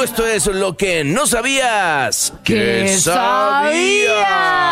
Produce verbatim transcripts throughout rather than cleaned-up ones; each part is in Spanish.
Esto es lo que no sabías. ¿Qué sabías?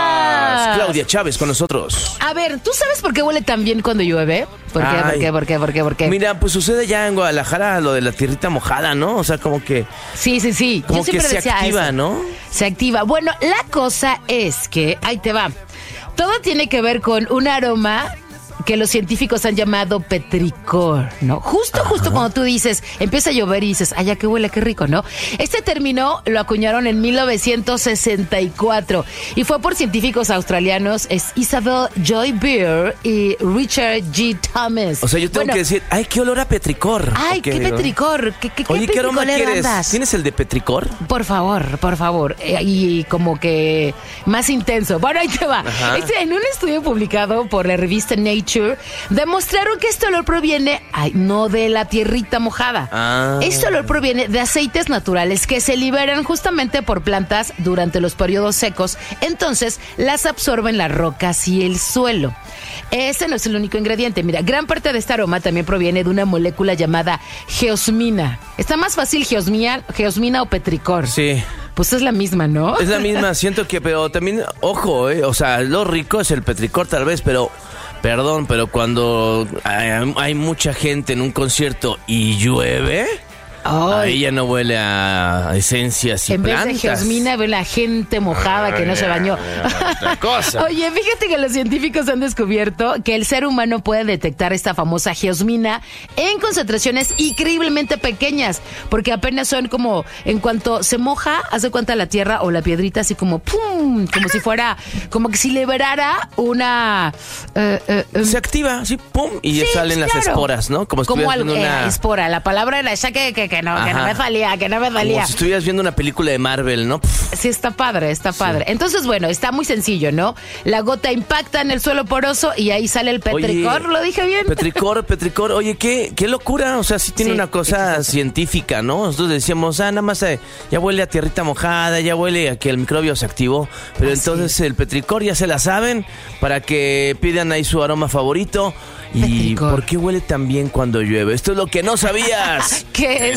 Claudia Chávez con nosotros. A ver, ¿tú sabes por qué huele tan bien cuando llueve? ¿Por qué, Ay. por qué, por qué, por qué, por qué? Mira, pues sucede ya en Guadalajara lo de la tierrita mojada, ¿no? O sea, como que... Sí, sí, sí. Como Yo siempre que se decía activa, eso. ¿no? Se activa. Bueno, la cosa es que, ahí te va, todo tiene que ver con un aroma que los científicos han llamado petricor, ¿no? Justo, Ajá. justo cuando tú dices, empieza a llover y dices, ay, ya qué huele, qué rico, ¿no? Este término lo acuñaron en mil novecientos sesenta y cuatro y fue por científicos australianos, es Isabel Joy Beer y Richard G. Thomas. O sea, yo tengo bueno, que decir, ay, qué olor a petricor. Ay, ¿Qué qué digo? petricor, qué, qué, Oye, qué ¿qué aroma quieres? andas? ¿Tienes el de petricor? Por favor, por favor. Eh, y como que más intenso. Bueno, ahí te va. Este, en un estudio publicado por la revista Nature, demostraron que este olor proviene, ay, no de la tierrita mojada. Ah. Este olor proviene de aceites naturales que se liberan justamente por plantas durante los periodos secos. Entonces, las absorben las rocas y el suelo. Ese no es el único ingrediente. Mira, gran parte de este aroma también proviene de una molécula llamada geosmina. Está más fácil geosmina, geosmina o petricor. Sí. Pues es la misma, ¿no? Es la misma, siento que, pero también, ojo, eh, o sea, lo rico es el petricor tal vez, pero, perdón, pero cuando hay, hay mucha gente en un concierto y llueve, Ay. ahí ya no huele a esencias y en plantas. vez de geosmina, ve la gente mojada que no se bañó. Otra cosa. Oye, fíjate que los científicos han descubierto que el ser humano puede detectar esta famosa geosmina en concentraciones increíblemente pequeñas, porque apenas son como, en cuanto se moja, hace cuenta la tierra o la piedrita, así como pum, como si fuera, como que si liberara una... Uh, uh, um, se activa, así, pum, y sí, salen claro. las esporas, ¿no? Como, como estuvieras algo, viendo una... eh, espora, la palabra era esa que, que, que, no, que no me salía, que no me salía. Como si estuvieras viendo una película de Marvel, ¿no? Pff. Sí, está padre, está padre. Sí. Entonces, bueno, está muy sencillo, ¿no? La gota impacta en el suelo poroso y ahí sale el petricor, oye, ¿lo dije bien? Petricor, petricor, oye, qué, qué locura, o sea, sí tiene sí, una cosa científica, ¿no? Nosotros decíamos, ah, nada más eh, ya huele a tierrita mojada, ya huele a que el microbio se activó, pero ah, entonces sí. el petricor ya se la saben para que pidan ahí su aroma favorito. ¿Y petricor. ¿Por qué huele tan bien cuando llueve? Esto es lo que no sabías. ¿Qué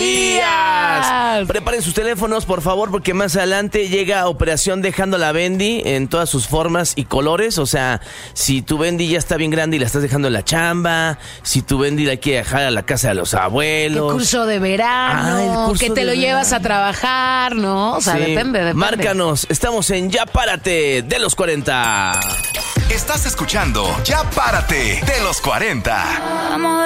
sabías? Preparen sus teléfonos, por favor, porque más adelante llega Operación Dejando la Bendy en todas sus formas y colores. O sea, si tu Bendy ya está bien grande y la estás dejando en la chamba, si tu Bendy la quiere dejar a la casa de los abuelos. El curso de verano, ah, el curso que te lo verano. Llevas a trabajar, ¿no? O sea, sí. depende, depende. Márcanos, estamos en Ya Párate de los cuarenta. Estás escuchando Ya Párate de los cuarenta.